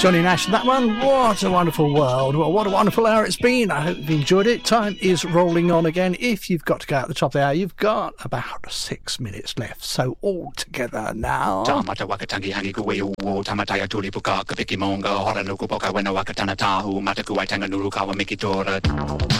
Johnny Nash, that one. What a wonderful world. Well, what a wonderful hour it's been. I hope you've enjoyed it. Time is rolling on again. If you've got to go at the top of the hour, you've got about 6 minutes left. So all together now. Tamata wakatangi hangi kuwe uo tamataya tuli puka kapiki monga hora nuku poka wena wakatana tahu mataku waitanga nuru kawa mikitora.